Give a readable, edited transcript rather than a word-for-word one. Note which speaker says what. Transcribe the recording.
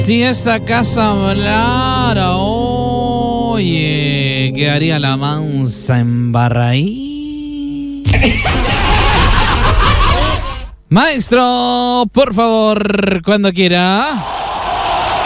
Speaker 1: Si esa casa hablara, oye, quedaría la mansa embarraí. Maestro, por favor, cuando quiera.